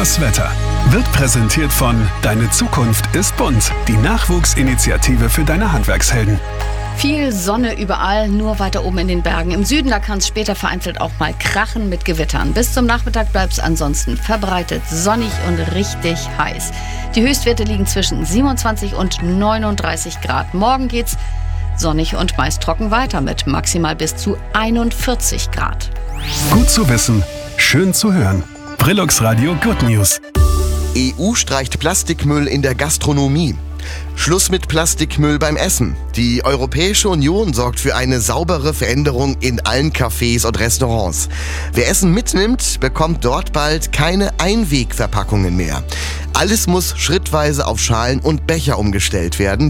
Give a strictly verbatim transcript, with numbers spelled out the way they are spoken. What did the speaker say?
Das Wetter wird präsentiert von Deine Zukunft ist bunt, die Nachwuchsinitiative für deine Handwerkshelden. Viel Sonne überall, nur weiter oben in den Bergen. Im Süden, da kann es später vereinzelt auch mal krachen mit Gewittern. Bis zum Nachmittag bleibt es ansonsten verbreitet sonnig und richtig heiß. Die Höchstwerte liegen zwischen siebenundzwanzig und neununddreißig Grad. Morgen geht's sonnig und meist trocken weiter mit maximal bis zu einundvierzig Grad. Gut zu wissen, schön zu hören. Brillux Radio Good News. E U streicht Plastikmüll in der Gastronomie. Schluss mit Plastikmüll beim Essen. Die Europäische Union sorgt für eine saubere Veränderung in allen Cafés und Restaurants. Wer Essen mitnimmt, bekommt dort bald keine Einwegverpackungen mehr. Alles muss schrittweise auf Schalen und Becher umgestellt werden.